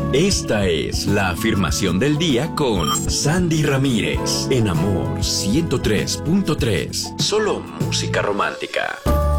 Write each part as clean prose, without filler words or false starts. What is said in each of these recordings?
Esta es la afirmación del día con Sandy Ramírez en Amor 103.3. Solo música romántica.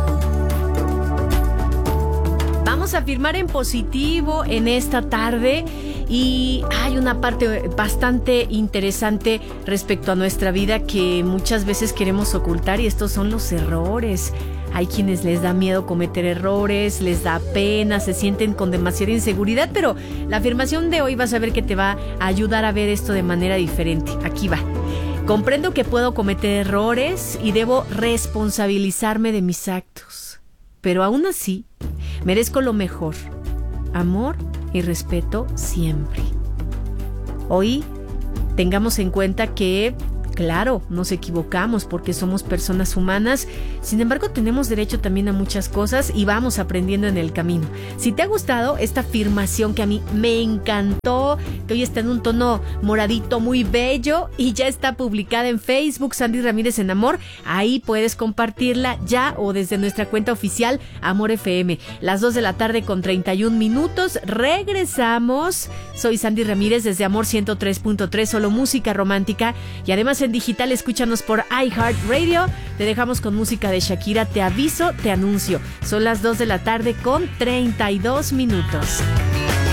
Vamos a afirmar en positivo en esta tarde y hay una parte bastante interesante respecto a nuestra vida que muchas veces queremos ocultar y estos son los errores. Hay quienes les da miedo cometer errores, les da pena, se sienten con demasiada inseguridad, pero la afirmación de hoy vas a ver que te va a ayudar a ver esto de manera diferente. Aquí va. Comprendo que puedo cometer errores y debo responsabilizarme de mis actos, pero aún así merezco lo mejor, amor y respeto siempre. Hoy tengamos en cuenta que claro, nos equivocamos porque somos personas humanas, sin embargo tenemos derecho también a muchas cosas y vamos aprendiendo en el camino. Si te ha gustado esta afirmación que a mí me encantó, que hoy está en un tono moradito muy bello y ya está publicada en Facebook, Sandy Ramírez en Amor, ahí puedes compartirla ya o desde nuestra cuenta oficial Amor FM. Las 2 de la tarde con 31 minutos, regresamos. Soy Sandy Ramírez desde Amor 103.3, solo música romántica y además en digital, escúchanos por iHeartRadio. Te dejamos con música de Shakira, Te aviso, te anuncio. Son las 2 de la tarde con 32 minutos.